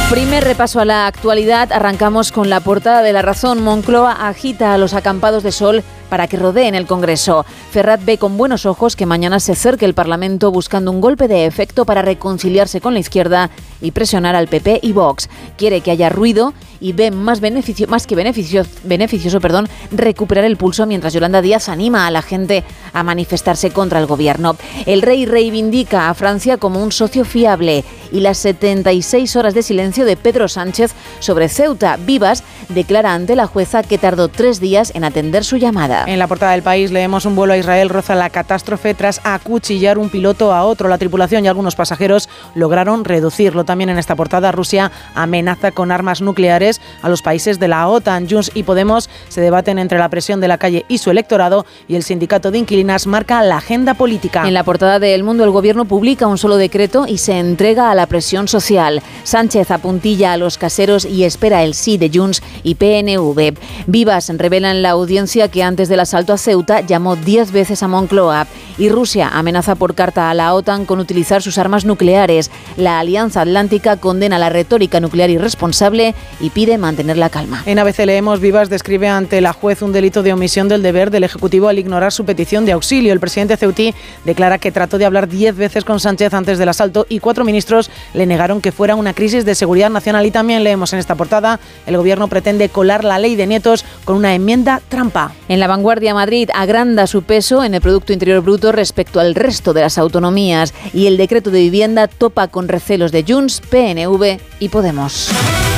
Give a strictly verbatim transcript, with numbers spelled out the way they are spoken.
Primer repaso a la actualidad. Arrancamos con la portada de La Razón. Moncloa agita a los acampados de sol para que rodeen el Congreso. Ferrat ve con buenos ojos que mañana se acerque el Parlamento buscando un golpe de efecto para reconciliarse con la izquierda y presionar al P P y Vox. Quiere que haya ruido y ve más, beneficio, más que beneficio, beneficioso perdón, recuperar el pulso mientras Yolanda Díaz anima a la gente a manifestarse contra el gobierno. El rey reivindica a Francia como un socio fiable y las setenta y seis horas de silencio de Pedro Sánchez sobre Ceuta. Vivas declara ante la jueza que tardó tres días en atender su llamada. En la portada del País leemos: un vuelo a Israel roza la catástrofe tras acuchillar un piloto a otro. La tripulación y algunos pasajeros lograron reducirlo. También en esta portada, Rusia amenaza con armas nucleares a los países de la OTAN. Junts y Podemos se debaten entre la presión de la calle y su electorado, y el sindicato de inquilinas marca la agenda política. En la portada de El Mundo, el gobierno publica un solo decreto y se entrega a la presión social. Sánchez apuntilla a los caseros y espera el sí de Junts y P N V. Vivas revela en la audiencia que antes del asalto a Ceuta llamó diez veces a Moncloa, y Rusia amenaza por carta a la OTAN con utilizar sus armas nucleares. La Alianza Atlántica condena la retórica nuclear irresponsable y pide mantener la calma. En A B C leemos: Vivas describe ante la juez un delito de omisión del deber del Ejecutivo al ignorar su petición de auxilio. El presidente ceutí declara que trató de hablar diez veces con Sánchez antes del asalto y cuatro ministros le negaron que fuera una crisis de seguridad nacional. Y también leemos en esta portada: el gobierno pretende colar la ley de nietos con una enmienda trampa. En La Vanguardia, Madrid agranda su peso en el Producto Interior Bruto respecto al resto de las autonomías, y el decreto de vivienda topa con recelos de Junts, P N V y Podemos.